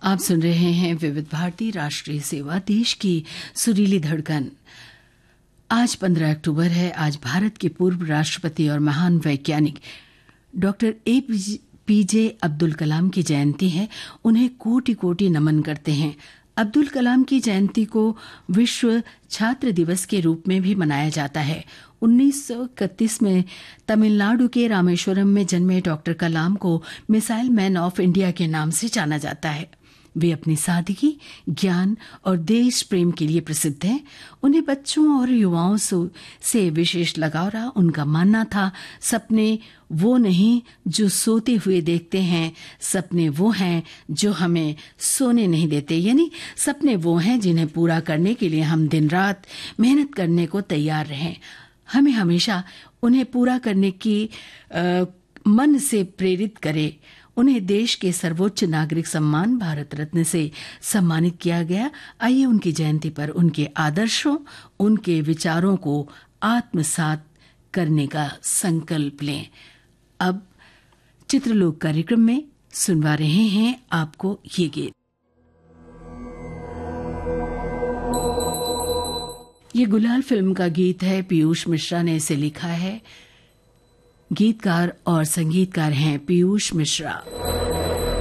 आप सुन रहे हैं विविध भारती राष्ट्रीय सेवा, देश की सुरीली धड़कन। आज 15 अक्टूबर है। आज भारत के पूर्व राष्ट्रपति और महान वैज्ञानिक डॉक्टर APJ अब्दुल कलाम की जयंती है। उन्हें कोटि कोटि नमन करते हैं। अब्दुल कलाम की जयंती को विश्व छात्र दिवस के रूप में भी मनाया जाता है। 1931 में तमिलनाडु के रामेश्वरम में जन्मे डॉक्टर कलाम को मिसाइल मैन ऑफ इंडिया के नाम से जाना जाता है। वे अपनी सादगी, ज्ञान और देश प्रेम के लिए प्रसिद्ध हैं। उन्हें बच्चों और युवाओं से विशेष लगाव रहा। उनका मानना था, सपने वो नहीं जो सोते हुए देखते हैं, सपने वो हैं जो हमें सोने नहीं देते। यानी सपने वो हैं जिन्हें पूरा करने के लिए हम दिन रात मेहनत करने को तैयार रहें। हमें हमेशा उन्हें पूरा करने की मन से प्रेरित करे। उन्हें देश के सर्वोच्च नागरिक सम्मान भारत रत्न से सम्मानित किया गया। आइए उनकी जयंती पर उनके आदर्शों, उनके विचारों को आत्मसात करने का संकल्प लें। अब चित्रलोक कार्यक्रम में सुनवा रहे हैं आपको ये गीत। ये गुलाल फिल्म का गीत है। पीयूष मिश्रा ने इसे लिखा है। गीतकार और संगीतकार हैं पीयूष मिश्रा।